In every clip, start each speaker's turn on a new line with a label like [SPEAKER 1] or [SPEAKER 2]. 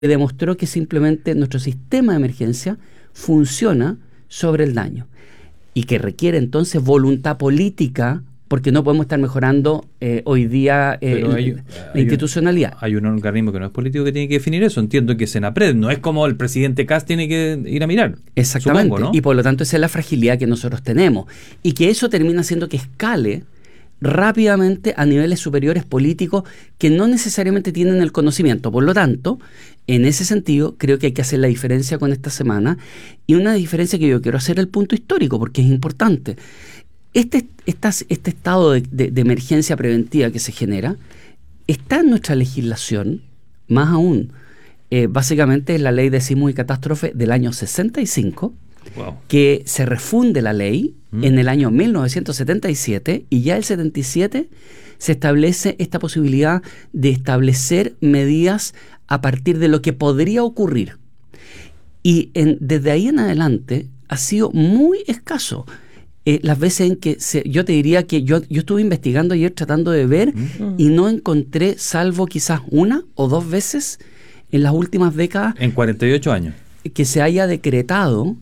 [SPEAKER 1] demostró que simplemente nuestro sistema de emergencia funciona sobre el daño y que requiere entonces voluntad política, porque no podemos estar mejorando hoy día la institucionalidad.
[SPEAKER 2] Hay un organismo que no es político que tiene que definir eso. Entiendo que Senapred no es como el presidente Kast tiene que ir a mirar.
[SPEAKER 1] Exactamente,
[SPEAKER 2] supongo, ¿no?
[SPEAKER 1] Y por lo tanto esa es la fragilidad que nosotros tenemos y que eso termina haciendo que escale rápidamente a niveles superiores políticos que no necesariamente tienen el conocimiento. Por lo tanto, en ese sentido, creo que hay que hacer la diferencia con esta semana, y una diferencia que yo quiero hacer el punto histórico, porque es importante. Este estado de emergencia preventiva que se genera está en nuestra legislación, más aún, básicamente es la ley de sismos y catástrofe del año 65, wow, que se refunde la ley en el año 1977, y ya el 77 se establece esta posibilidad de establecer medidas a partir de lo que podría ocurrir. Y desde ahí en adelante ha sido muy escaso las veces en que yo te diría que yo estuve investigando ayer tratando de ver y no encontré, salvo quizás una o dos veces en las últimas décadas,
[SPEAKER 2] en 48 años,
[SPEAKER 1] que se haya decretado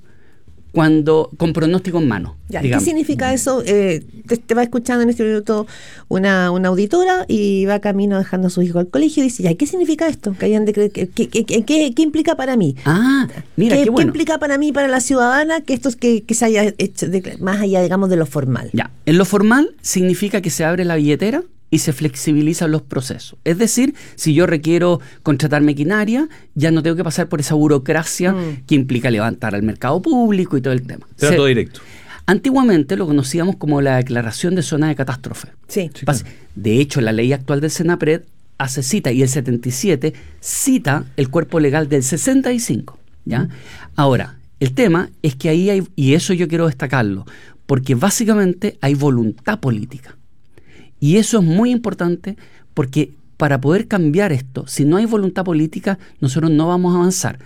[SPEAKER 1] con pronóstico en mano.
[SPEAKER 3] Ya, ¿qué significa eso? Te va escuchando en este minuto una auditora y va camino dejando a su hijo al colegio y dice, ya, ¿qué significa esto? ¿Qué implica para mí?
[SPEAKER 1] Mira, qué bueno.
[SPEAKER 3] ¿Qué implica para mí, para la ciudadana, que esto que se haya hecho más allá, digamos, de lo formal?
[SPEAKER 1] Ya, en lo formal significa que se abre la billetera y se flexibilizan los procesos. Es decir, si yo requiero contratar maquinaria, ya no tengo que pasar por esa burocracia que implica levantar al mercado público y todo el tema.
[SPEAKER 2] Trato directo.
[SPEAKER 1] Antiguamente lo conocíamos como la declaración de zona de catástrofe.
[SPEAKER 3] Sí.
[SPEAKER 2] Claro.
[SPEAKER 1] De hecho, la ley actual del Senapred hace cita, y el 77 cita el cuerpo legal del 65. ¿Ya? Ahora, el tema es que ahí hay, y eso yo quiero destacarlo, porque básicamente hay voluntad política. Y eso es muy importante, porque para poder cambiar esto, si no hay voluntad política, nosotros no vamos a avanzar.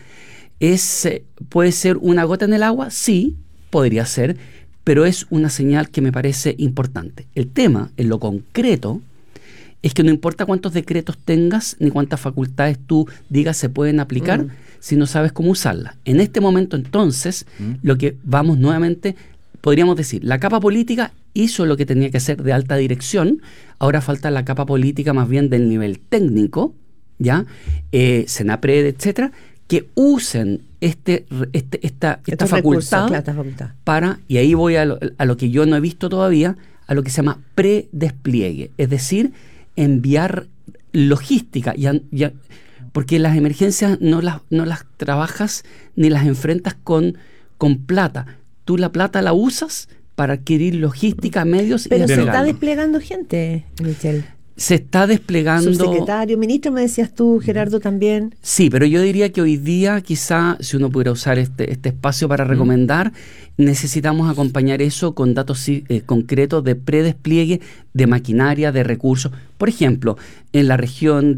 [SPEAKER 1] ¿Puede ser una gota en el agua? Sí, podría ser, pero es una señal que me parece importante. El tema, en lo concreto, es que no importa cuántos decretos tengas, ni cuántas facultades tú digas se pueden aplicar, si no sabes cómo usarlas. En este momento, entonces, lo que vamos nuevamente, podríamos decir, la capa política hizo lo que tenía que hacer de alta dirección, ahora falta la capa política más bien del nivel técnico, ¿ya? Senapred, etcétera, que usen esta facultad para, y ahí voy a lo que yo no he visto todavía, a lo que se llama predespliegue, es decir, enviar logística, porque las emergencias no las trabajas ni las enfrentas con plata. Tú la plata la usas para adquirir logística, medios.
[SPEAKER 3] Pero se está desplegando gente, Michel.
[SPEAKER 1] Se está desplegando.
[SPEAKER 3] Subsecretario, ministro, me decías tú, Gerardo, también.
[SPEAKER 1] Sí, pero yo diría que hoy día, quizá, si uno pudiera usar este espacio para recomendar, necesitamos acompañar eso con datos concretos de predespliegue de maquinaria, de recursos. Por ejemplo, en la región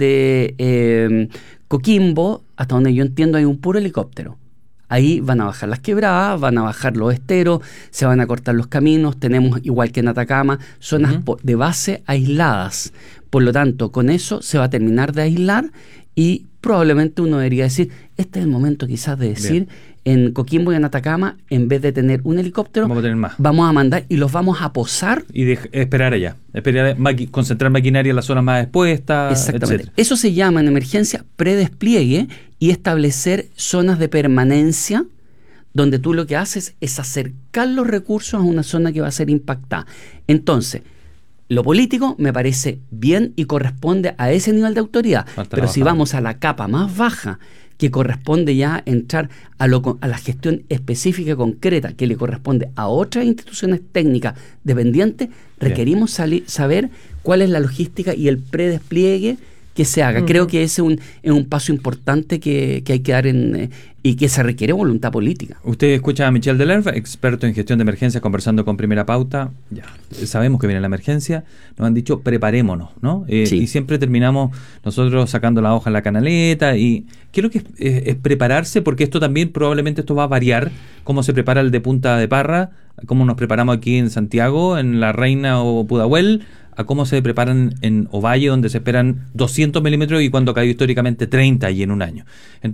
[SPEAKER 1] de Coquimbo, hasta donde yo entiendo, hay un puro helicóptero. Ahí van a bajar las quebradas, van a bajar los esteros, se van a cortar los caminos. Tenemos, igual que en Atacama, zonas de base aisladas. Por lo tanto, con eso se va a terminar de aislar, y probablemente uno debería decir, este es el momento quizás de decir, en Coquimbo y en Atacama, en vez de tener un helicóptero,
[SPEAKER 2] vamos a tener más.
[SPEAKER 1] Vamos a mandar y los vamos a posar.
[SPEAKER 2] Y esperar allá. Concentrar maquinaria en las zonas más expuestas.
[SPEAKER 1] Exactamente.
[SPEAKER 2] Etcétera.
[SPEAKER 1] Eso se llama en emergencia predespliegue, y establecer zonas de permanencia donde tú lo que haces es acercar los recursos a una zona que va a ser impactada. Entonces, lo político me parece bien y corresponde a ese nivel de autoridad. Pero si vamos a la capa más baja, que corresponde ya entrar a la gestión específica y concreta, que le corresponde a otras instituciones técnicas dependientes, requerimos saber cuál es la logística y el predespliegue que se haga. Creo que ese es un paso importante que hay que dar y que se requiere voluntad política.
[SPEAKER 2] Usted escucha a Michel Delerve, experto en gestión de emergencias, conversando con Primera Pauta. Ya sabemos que viene la emergencia, nos han dicho preparémonos, ¿no?
[SPEAKER 1] Sí.
[SPEAKER 2] Y siempre terminamos nosotros sacando la hoja en la canaleta. Y ¿qué es lo que es prepararse? Porque esto también probablemente esto va a variar, cómo se prepara el de Punta de Parra, cómo nos preparamos aquí en Santiago, en La Reina o Pudahuel, a cómo se preparan en Ovalle, donde se esperan 200 milímetros y cuando cayó históricamente 30 y en un año.